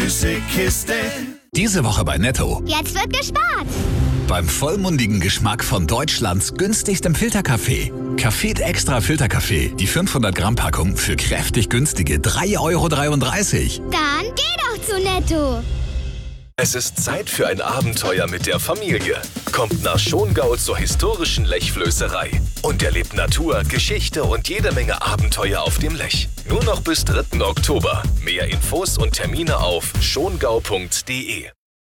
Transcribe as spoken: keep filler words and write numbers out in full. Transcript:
süße Kiste. Diese Woche bei Netto. Jetzt wird gespart. Beim vollmundigen Geschmack von Deutschlands günstigstem Filterkaffee. Café Extra Filterkaffee. Die fünfhundert Gramm Packung für kräftig günstige drei Euro dreiunddreißig. Dann geh doch zu Netto. Es ist Zeit für ein Abenteuer mit der Familie. Kommt nach Schongau zur historischen Lechflößerei und erlebt Natur, Geschichte und jede Menge Abenteuer auf dem Lech. Nur noch bis dritten Oktober. Mehr Infos und Termine auf schongau punkt de.